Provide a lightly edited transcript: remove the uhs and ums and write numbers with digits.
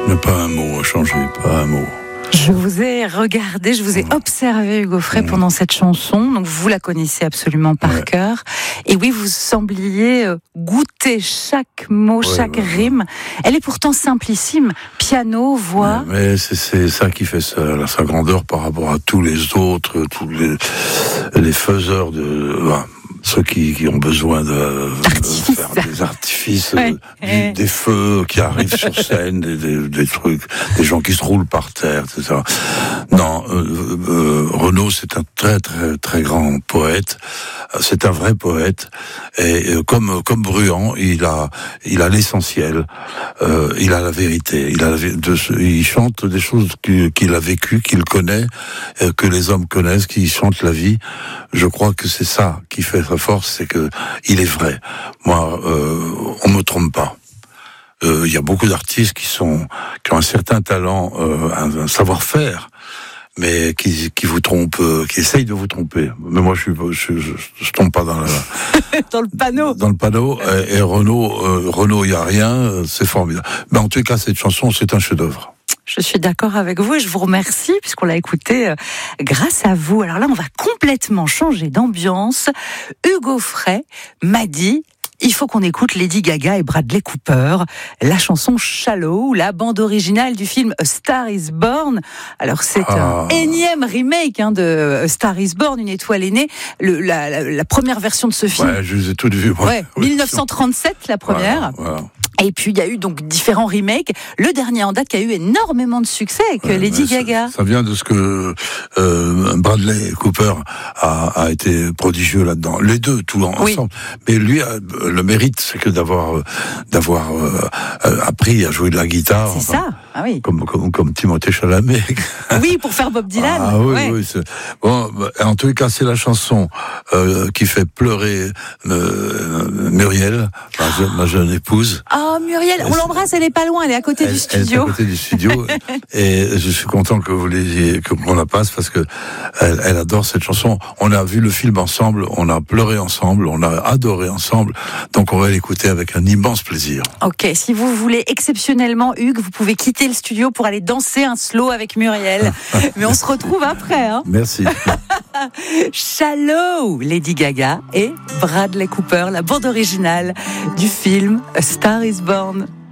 Mais pas un mot a changé, pas un mot. Je vous ai regardé, je vous ai observé, Hugo Frey, pendant cette chanson. Donc, vous la connaissez absolument par cœur. Et oui, vous sembliez goûter chaque mot, chaque rime. Elle est pourtant simplissime. Piano, voix. Mais c'est ça qui fait sa grandeur par rapport à tous les autres, tous les faiseurs de... ceux qui ont besoin de faire des artifices, des feux qui arrivent sur scène, des trucs, des gens qui se roulent par terre, etc. Non, Renaud, c'est un très très très grand poète. C'est un vrai poète. Et comme Bruant, il a l'essentiel. Il a la vérité. Il chante des choses qu'il a vécues, qu'il connaît, que les hommes connaissent, qu'il chante la vie. Je crois que c'est ça qui fait sa force, c'est que il est vrai. Moi, on me trompe pas. Il y a beaucoup d'artistes qui ont un certain talent, un savoir-faire, mais qui vous trompent, qui essayent de vous tromper. Mais moi, je tombe pas dans dans le panneau. Dans le panneau. Et Renaud, il y a rien. C'est formidable. Mais en tout cas, cette chanson, c'est un chef-d'œuvre. Je suis d'accord avec vous et je vous remercie puisqu'on l'a écouté grâce à vous. Alors là, on va complètement changer d'ambiance. Hugo Frey m'a dit, il faut qu'on écoute Lady Gaga et Bradley Cooper, la chanson Shallow, la bande originale du film A Star Is Born. Alors c'est un énième remake de A Star Is Born, une étoile est née. La première version de ce film. Ouais, je les ai toutes vues. 1937, la première. Voilà. Et puis il y a eu donc différents remakes. Le dernier en date qui a eu énormément de succès avec Lady Gaga. Ça vient de ce que Bradley Cooper a été prodigieux là-dedans. Les deux, tout ensemble. Mais lui, le mérite, c'est que d'avoir appris à jouer de la guitare. C'est ça. Ah oui. Comme Timothée Chalamet. Oui, pour faire Bob Dylan. Ah oui, oui. Bon, en tout cas, c'est la chanson qui fait pleurer Muriel, ma jeune épouse. Oh, Muriel, on l'embrasse, elle est pas loin, elle est à côté du studio. Elle est à côté du studio. Et je suis content que qu'on la passe parce que elle adore cette chanson. On a vu le film ensemble, on a pleuré ensemble, on a adoré ensemble. Donc on va l'écouter avec un immense plaisir. Ok, si vous voulez exceptionnellement, Hugues, vous pouvez quitter le studio pour aller danser un slow avec Muriel. Mais on se retrouve après. Merci. Shallow, Lady Gaga et Bradley Cooper, la bande originale du film A Star Is Born.